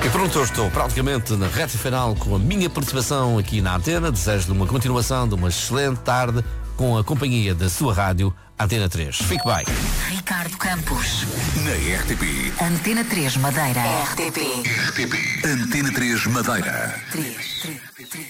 E pronto, eu estou praticamente na reta final com a minha participação aqui na Antena. Desejo-lhe uma continuação de uma excelente tarde com a companhia da sua rádio Antena 3. Fique bem. Ricardo Campos. Na RTP. Antena 3 Madeira. RTP. Antena 3 Madeira. 3.